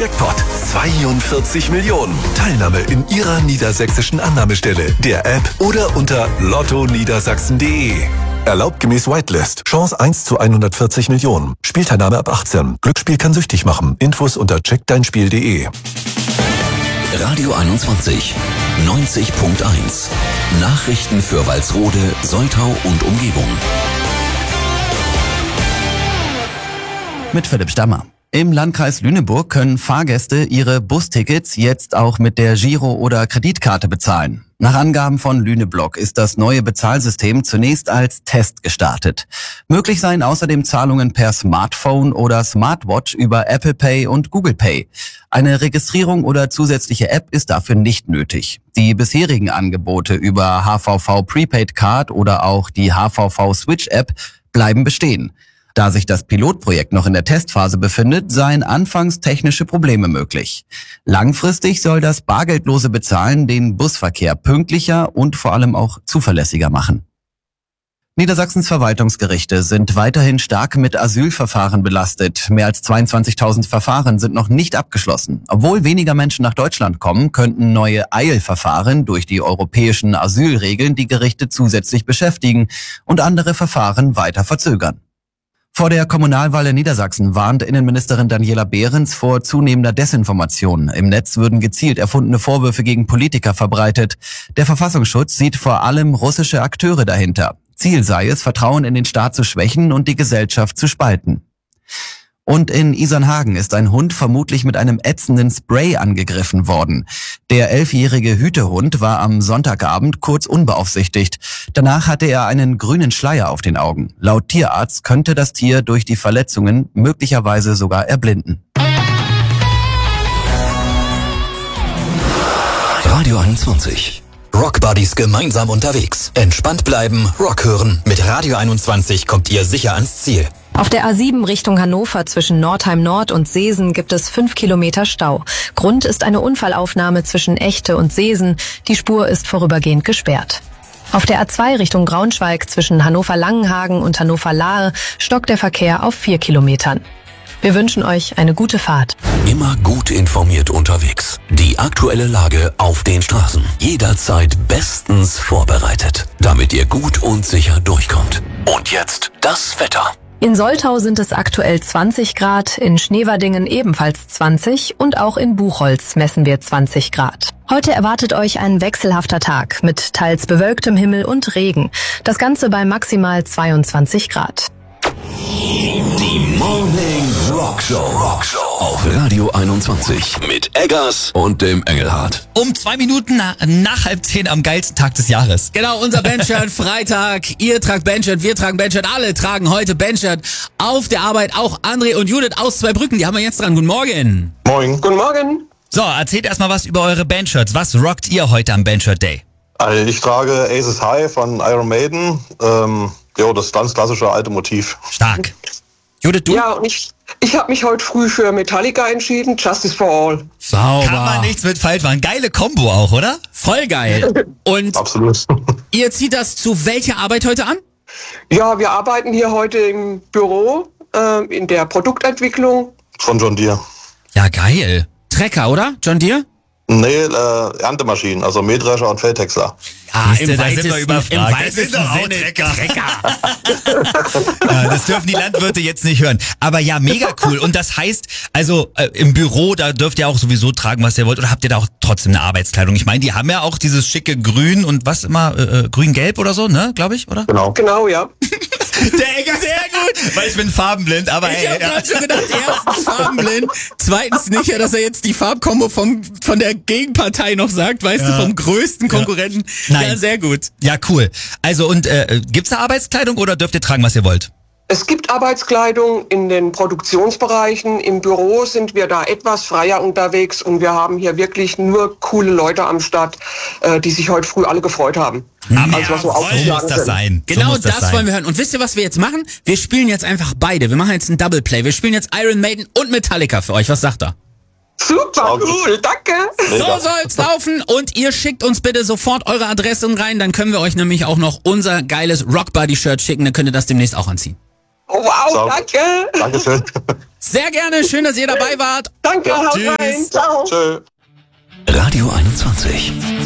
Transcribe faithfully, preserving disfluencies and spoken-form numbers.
Jackpot zweiundvierzig Millionen. Teilnahme in Ihrer niedersächsischen Annahmestelle, der App oder unter lotto niedersachsen punkt de. Erlaubt gemäß Whitelist. Chance eins zu hundertvierzig Millionen. Spielteilnahme ab achtzehn. Glücksspiel kann süchtig machen. Infos unter check dein spiel punkt de. Radio einundzwanzig, neunzig Punkt eins. Nachrichten für Walsrode, Soltau und Umgebung. Mit Philipp Stammer. Im Landkreis Lüneburg können Fahrgäste ihre Bustickets jetzt auch mit der Giro- oder Kreditkarte bezahlen. Nach Angaben von Lüneblock ist das neue Bezahlsystem zunächst als Test gestartet. Möglich seien außerdem Zahlungen per Smartphone oder Smartwatch über Apple Pay und Google Pay. Eine Registrierung oder zusätzliche App ist dafür nicht nötig. Die bisherigen Angebote über H V V Prepaid Card oder auch die H V V Switch App bleiben bestehen. Da sich das Pilotprojekt noch in der Testphase befindet, seien anfangs technische Probleme möglich. Langfristig soll das bargeldlose Bezahlen den Busverkehr pünktlicher und vor allem auch zuverlässiger machen. Niedersachsens Verwaltungsgerichte sind weiterhin stark mit Asylverfahren belastet. Mehr als zweiundzwanzigtausend Verfahren sind noch nicht abgeschlossen. Obwohl weniger Menschen nach Deutschland kommen, könnten neue Eilverfahren durch die europäischen Asylregeln die Gerichte zusätzlich beschäftigen und andere Verfahren weiter verzögern. Vor der Kommunalwahl in Niedersachsen warnt Innenministerin Daniela Behrens vor zunehmender Desinformation. Im Netz würden gezielt erfundene Vorwürfe gegen Politiker verbreitet. Der Verfassungsschutz sieht vor allem russische Akteure dahinter. Ziel sei es, Vertrauen in den Staat zu schwächen und die Gesellschaft zu spalten. Und in Isernhagen ist ein Hund vermutlich mit einem ätzenden Spray angegriffen worden. Der elfjährige Hütehund war am Sonntagabend kurz unbeaufsichtigt. Danach hatte er einen grünen Schleier auf den Augen. Laut Tierarzt könnte das Tier durch die Verletzungen möglicherweise sogar erblinden. Radio einundzwanzig. Rock Buddies gemeinsam unterwegs. Entspannt bleiben, Rock hören. Mit Radio einundzwanzig kommt ihr sicher ans Ziel. Auf der A sieben Richtung Hannover zwischen Nordheim Nord und Seesen gibt es fünf Kilometer Stau. Grund ist eine Unfallaufnahme zwischen Echte und Seesen. Die Spur ist vorübergehend gesperrt. Auf der A zwei Richtung Braunschweig zwischen Hannover-Langenhagen und Hannover-Lahe stockt der Verkehr auf vier Kilometern. Wir wünschen euch eine gute Fahrt. Immer gut informiert unterwegs. Die aktuelle Lage auf den Straßen. Jederzeit bestens vorbereitet, damit ihr gut und sicher durchkommt. Und jetzt das Wetter. In Soltau sind es aktuell zwanzig Grad, in Schneverdingen ebenfalls zwanzig und auch in Buchholz messen wir zwanzig Grad. Heute erwartet euch ein wechselhafter Tag mit teils bewölktem Himmel und Regen. Das Ganze bei maximal zweiundzwanzig Grad. Die Morning Rock Show. Rock Show auf Radio einundzwanzig mit Eggers und dem Engelhardt. Um zwei Minuten nach, nach halb zehn am geilsten Tag des Jahres. Genau, unser Bandshirt Freitag. Ihr tragt Bandshirt, wir tragen Bandshirt. Alle tragen heute Bandshirt auf der Arbeit. Auch André und Judith aus Zweibrücken, die haben wir jetzt dran. Guten Morgen. Moin. Guten Morgen. So, erzählt erstmal was über eure Bandshirts. Was rockt ihr heute am Bandshirt Day? Also ich trage Aces High von Iron Maiden. Ähm, jo, das ganz klassische alte Motiv. Stark. Judith, du? Ja, und ich, ich habe mich heute früh für Metallica entschieden. Justice for All. Sauber. Kann man nichts mit falsch machen. Geile Kombo auch, oder? Voll geil. Und absolut. Ihr zieht das zu welcher Arbeit heute an? Ja, wir arbeiten hier heute im Büro äh, in der Produktentwicklung. Von John Deere. Ja, geil. Trecker, oder? John Deere? Nee, äh, Erntemaschinen, also Mähdrescher und Feldhäcksler. Ja, im da weitesten, sind wir überfragt. Im weitesten Sinne Trecker. Trecker. Ja, das dürfen die Landwirte jetzt nicht hören. Aber ja, mega cool. Und das heißt, also äh, im Büro, da dürft ihr auch sowieso tragen, was ihr wollt. Oder habt ihr da auch trotzdem eine Arbeitskleidung? Ich meine, die haben ja auch dieses schicke Grün und was immer, äh, Grün-Gelb oder so, ne, glaube ich, oder? Genau. Genau, ja. Der Egger, sehr gut, weil ich bin farbenblind, aber ich ey. Ich hab gerade schon gedacht, erstens farbenblind, zweitens nicht, dass er jetzt die Farbkombo vom, von der Gegenpartei noch sagt, weißt ja. du, vom größten Konkurrenten. Ja. Nein. Ja, sehr gut. Ja, cool. Also und äh, gibt's da Arbeitskleidung oder dürft ihr tragen, was ihr wollt? Es gibt Arbeitskleidung in den Produktionsbereichen. Im Büro sind wir da etwas freier unterwegs und wir haben hier wirklich nur coole Leute am Start, äh, die sich heute früh alle gefreut haben. Mhm. Also, was so so muss das sein. Genau so muss das, das sein. wollen wir hören. Und wisst ihr, was wir jetzt machen? Wir spielen jetzt einfach beide. Wir machen jetzt ein Double Play. Wir spielen jetzt Iron Maiden und Metallica für euch. Was sagt er? Super cool, danke. So soll's laufen und ihr schickt uns bitte sofort eure Adressen rein, dann können wir euch nämlich auch noch unser geiles Rock Buddy Shirt schicken, dann könnt ihr das demnächst auch anziehen. Oh, wow, So. danke. Dankeschön. Sehr gerne, schön, dass ihr dabei wart. Danke, haut Tschüss. rein. Ciao. Tschö. Radio einundzwanzig.